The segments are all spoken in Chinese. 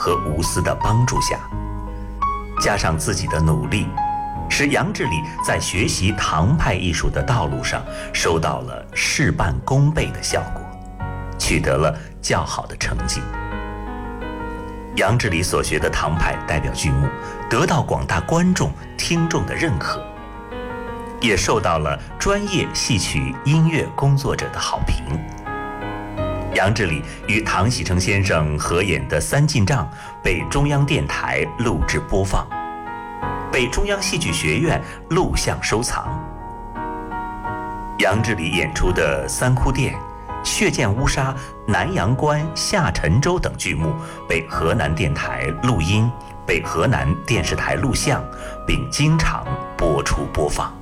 和无私的帮助下，加上自己的努力，使杨志礼在学习唐派艺术的道路上收到了事半功倍的效果，取得了较好的成绩。杨志礼所学的唐派代表剧目得到广大观众听众的认可，也受到了专业戏曲音乐工作者的好评。杨志礼与唐喜成先生合演的《三进帐》被中央电台录制播放，被中央戏剧学院录像收藏。杨志礼演出的《三哭殿》、《血溅乌纱》、《南阳关》、《下沉舟》等剧目被河南电台录音，被河南电视台录像，并经常播出播放。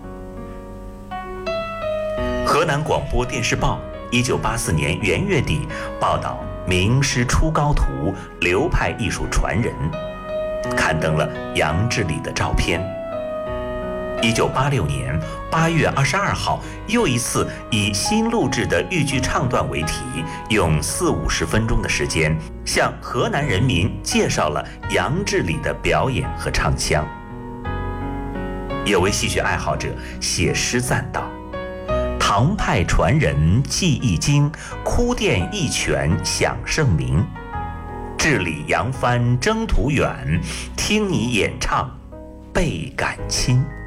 河南广播电视报1984年元月底报道名师出高徒，流派艺术传人，刊登了杨志礼的照片。1986年8月22号，又一次以新录制的豫剧唱段为题，用40-50分钟的时间，向河南人民介绍了杨志礼的表演和唱腔。有位戏曲爱好者写诗赞道：“唐派传人技艺精，哭殿一拳响盛名。志礼扬帆征途远，听你演唱倍感亲。”